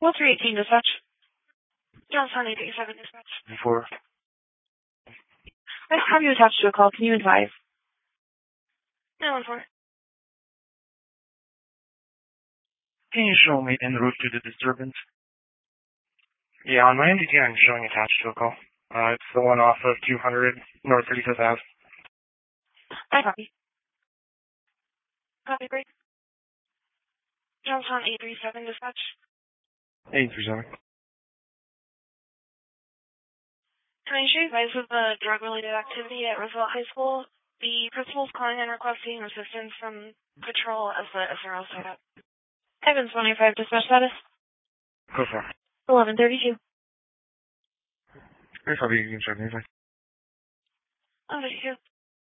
Well, 318 dispatch. Johnstown 837 dispatch. Before. I have you attached to a call. Can you advise? 914. Can you show me en route to the disturbance? Yeah, on my MDT I'm showing attached to a call. It's the one off of 200 North 35th Ave. I copy. Copy, great. Johnstown 837 dispatch. 837. Can I issue advice of the drug-related activity at Roosevelt High School? The principal is calling and requesting assistance from patrol as the SRL setup. Evans 185 dispatch status. Go for it. 1132. Here's how you can check anything. 1132.